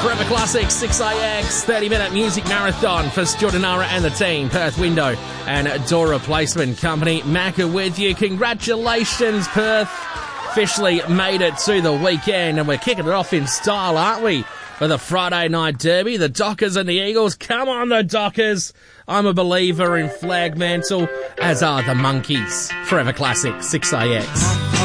Forever Classic 6AX 30-minute music marathon for Jordanara and the team. Perth Window and Door Replacement Company. Macca with you. Congratulations, Perth. Officially made it to the weekend, and we're kicking it off in style, aren't we? For the Friday night derby, the Dockers and the Eagles. Come on, the Dockers. I'm a believer in Flagmantle, as are the Monkeys. Forever Classic 6AX.